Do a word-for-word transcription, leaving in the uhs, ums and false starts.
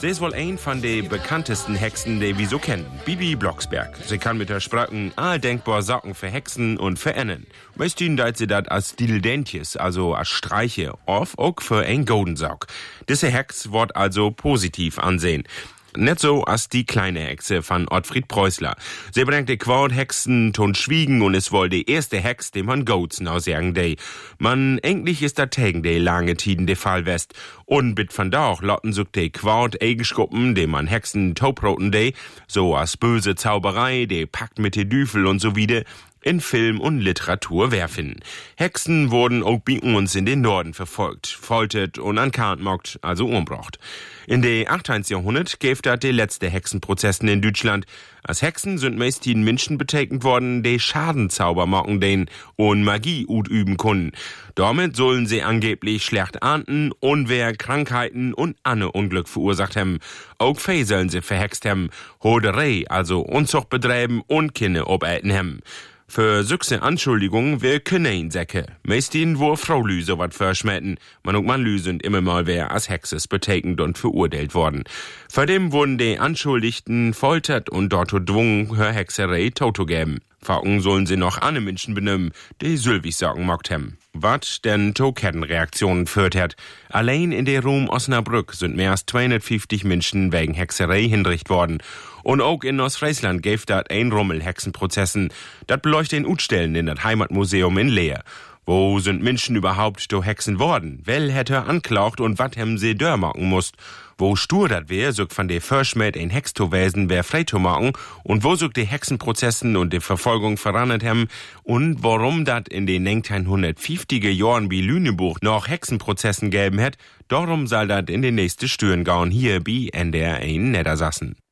Sie ist wohl ein von den bekanntesten Hexen, die wir so kennen. Bibi Blocksberg. Sie kann mit der Sprache all denkbar Sachen verhexen und verennen. Meistens deit sie das als Diledentjes, also als Streiche, auf auch für ein Goldensauge. Diese Hex wird also positiv ansehen. Nicht so als die kleine Hexe von Ottfried Preußler. Sie bringt die Quart Hexen ton schwiegen und es wohl die erste Hex, dem man Goats now sagen dey. Man, eigentlich ist da tegen de lange Tiden de Fall west. Und bit von da auch lotten sucht de Quart Eigenschuppen, dem man Hexen tauproten dey, so als böse Zauberei, de Pakt mit de Düfel und so wieder, in Film und Literatur werfen. Hexen wurden auch bei uns in den Norden verfolgt, foltert und an Kant mockt, also umbracht. In de achtzehnten Jahrhundert gäf dat de letzte Hexenprozessen in Deutschland. Als Hexen sind meist die Menschen betekent worden, die Schadenzauber machen den und Magie üben können. Damit sollen sie angeblich schlecht ahnden, Unwehr, Krankheiten und anne Unglück verursacht haben. Auch Fee sollen sie verhext haben, Hoderei, also Unzucht betreiben und Kinder obäten haben. Für süchse Anschuldigungen wär Könein Säcke. Meistin wo Frau Lü so wat verschmähten. Man und Mann Lü sind immer mal wer als Hexes betekent und verurteilt worden. Vor dem wurden die Anschuldigten foltert und dort gedwungen, hör Hexerei Toto geben. Facken sollen sie noch andere Menschen benehmen, die Sylvis sagen mockt hem. Wat denn To-Kettenreaktionen führt hat. Allein in der Raum Osnabrück sind mehr als zweihundertfünfzig Menschen wegen Hexerei hindricht worden. Und auch in Ostfriesland gäf dat ein Rummel Hexenprozessen. Dat beleuchtet in Utstellen in dat Heimatmuseum in Leer. Wo sind Menschen überhaupt do Hexen worden? Well hätte anklaucht und wat hem sie dör machen musst? Wo stur dat wär, sogt von de Förschmäd ein Hex to wesen wär frei to machen und wo sogt de Hexenprozessen und de Verfolgung verrannet hem und warum dat in den neunzehnhundertfünfziger Jahren wie Lüneburg noch Hexenprozessen gäben hätt, darum soll dat in den nächsten Stüren gauen hier bi N D R eins Niedersachsen.